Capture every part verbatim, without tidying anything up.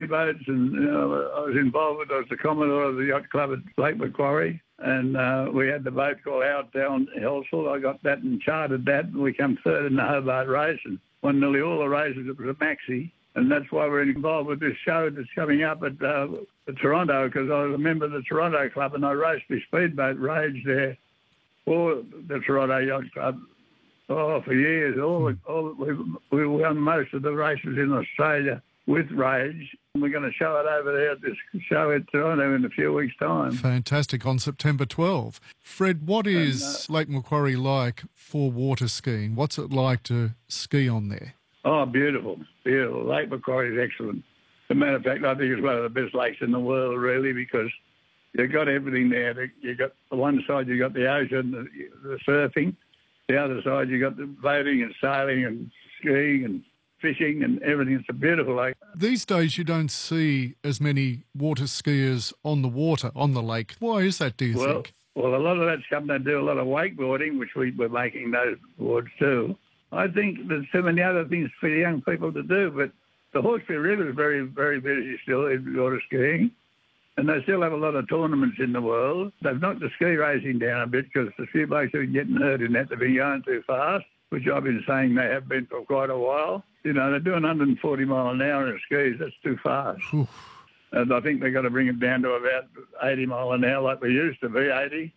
boats, and you know, I was involved with. I was the commodore of the yacht club at Lake Macquarie, and uh, we had the boat called Howard Down Helsel. I got that and chartered that, and we came third in the Hobart race and won nearly all the races. It was a maxi, and that's why we're involved with this show that's coming up at, uh, at Toronto, because I was a member of the Toronto Club, and I raced the speedboat Rage there for the Toronto Yacht Club. Oh, for years. All, all we, we won most of the races in Australia with Rage. We're going to show it over there at this show at Toronto in a few weeks' time. Fantastic, on September twelfth. Fred, what is and, uh, Lake Macquarie like for water skiing? What's it like to ski on there? Oh, beautiful, beautiful. Lake Macquarie is excellent. As a matter of fact, I think it's one of the best lakes in the world, really, because you've got everything there. You've got on one side, you've got the ocean, the, the surfing. The other side, you've got the boating and sailing and skiing and fishing and everything. It's a beautiful lake. These days you don't see as many water skiers on the water, on the lake. Why is that, do you well, think? Well, a lot of that's come to do a lot of wakeboarding, which we were making those boards too. I think there's so many other things for young people to do, but the Hawkesbury River is very, very busy still in water skiing. And they still have a lot of tournaments in the world. They've knocked the ski racing down a bit because a few blokes are getting hurt in that. They've been going too fast, which I've been saying they have been for quite a while. You know, they're doing one hundred forty mile an hour in skis. That's too fast. Oof. And I think they've got to bring it down to about eighty mile an hour like we used to be, eighty,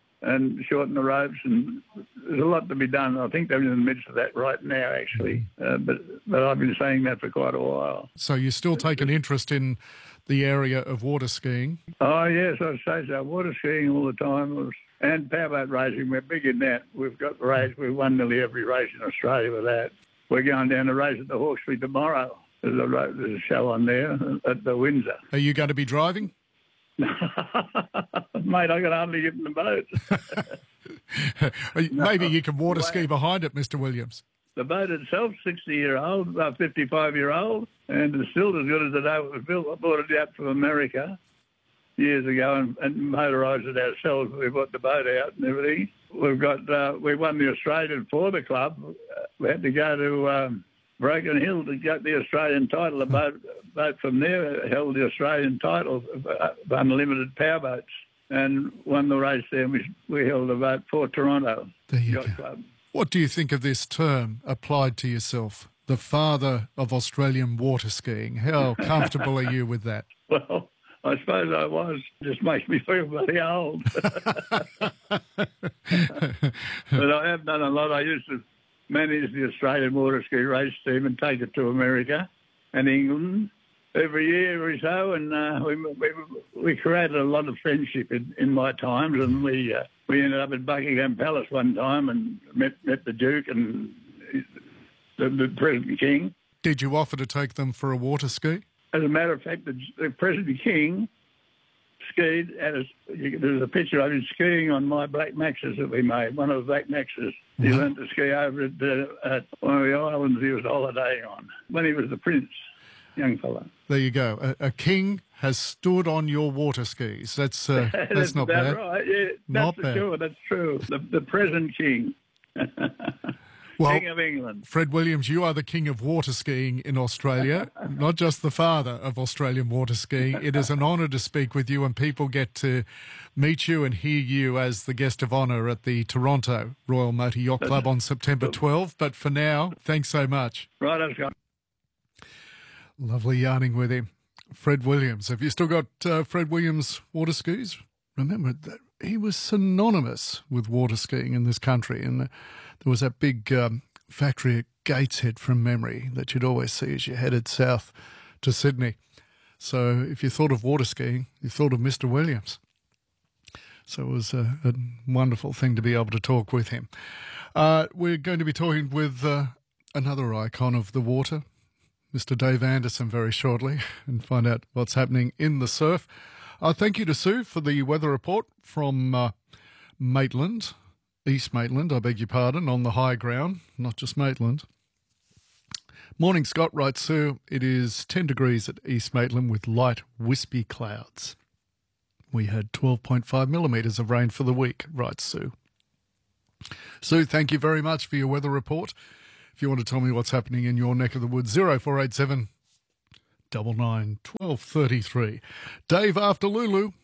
and shorten the ropes. And there's a lot to be done. I think they're in the midst of that right now, actually. Uh, but, but I've been saying that for quite a while. So you still take an interest in the area of water skiing? Oh, yes, I say so. Water skiing all the time. And powerboat racing, we're big in that. We've got race. We've won nearly every race in Australia with that. We're going down to race at the Hawkesbury tomorrow. There's a, there's a show on there at the Windsor. Are you going to be driving? Mate, I can hardly get in the boat. Maybe you can water ski behind it, Mister Williams. The boat itself, sixty-year-old, about fifty-five-year-old, and it's still as good as the day it was built. I bought it out from America years ago and, and motorised it ourselves. We bought the boat out and everything. We've got, uh, we won the Australian for the club. We had to go to um, Broken Hill to get the Australian title. The boat, boat from there held the Australian title of, of unlimited powerboats and won the race there. We, we held the boat for Toronto Yacht Club. What do you think of this term applied to yourself, the father of Australian water skiing? How comfortable are you with that? Well, I suppose I was. It just makes me feel bloody old. But I have done a lot. I used to manage the Australian water ski race team and take it to America and England every year, every so, and uh, we, we we created a lot of friendship in, in my times, and we uh, we ended up at Buckingham Palace one time and met met the Duke and the, the present King. Did you offer to take them for a water ski? As a matter of fact, the, the present King skied at a, there's a picture of him skiing on my Black Maxes that we made, one of the Black Maxes. He Wow. learned to ski over at, uh, at one of the islands he was holidaying on when he was the prince. Young fella. There you go. A, a king has stood on your water skis. That's uh, that's, that's not about bad. Right. Yeah, that's not for bad. Sure. That's true. The, the present king, Well, King of England. Fred Williams, you are the king of water skiing in Australia, not just the father of Australian water skiing. It is an honour to speak with you, and people get to meet you and hear you as the guest of honour at the Toronto Royal Motor Yacht Club on September twelfth. But for now, thanks so much. Right, I've got. Lovely yarning with him. Fred Williams. Have you still got uh, Fred Williams water skis? Remember that he was synonymous with water skiing in this country, and uh, there was that big um, factory at Gateshead from memory that you'd always see as you headed south to Sydney. So if you thought of water skiing, you thought of Mister Williams. So it was a, a wonderful thing to be able to talk with him. Uh, we're going to be talking with uh, another icon of the water, Mister Dave Anderson, very shortly, and find out what's happening in the surf. Uh, thank you to Sue for the weather report from uh, Maitland, East Maitland, I beg your pardon, on the high ground, not just Maitland. Morning, Scott, writes Sue. It is ten degrees at East Maitland with light wispy clouds. We had twelve point five millimetres of rain for the week, writes Sue. Sue, thank you very much for your weather report. If you want to tell me what's happening in your neck of the woods, zero four eight seven double nine twelve thirty three. Dave after Lulu.